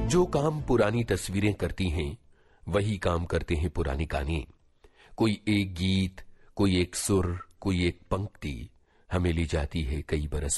जो काम पुरानी तस्वीरें करती हैं वही काम करते हैं पुराने गाने। कोई एक गीत, कोई एक सुर, कोई एक पंक्ति हमें ले जाती है कई बरस